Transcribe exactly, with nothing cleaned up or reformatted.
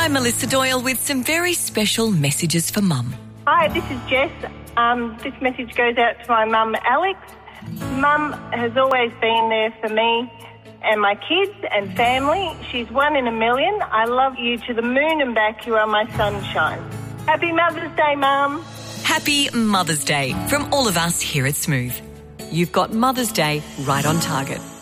I'm Melissa Doyle with some very special messages for Mum. Hi, this is Jess. Um, this message goes out to my mum, Alex. Mum has always been there for me and my kids and family. She's one in a million. I love you to the moon and back. You are my sunshine. Happy Mother's Day, Mum. Happy Mother's Day from all of us here at Smooth. You've got Mother's Day right on target.